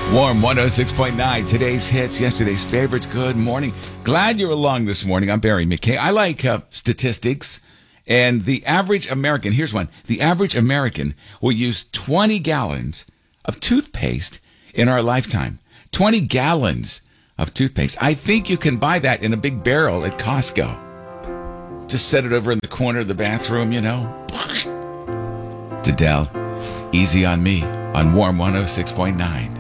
Warm 106.9, today's hits, yesterday's favorites. Good morning. Glad you're along this morning. I'm Barry McKay. I like statistics. And the average American, here's one. The average American will use 20 gallons of toothpaste in our lifetime. 20 gallons of toothpaste. I think you can buy that in a big barrel at Costco. Just set it over in the corner of the bathroom, you know. To Dell, easy on me on Warm 106.9.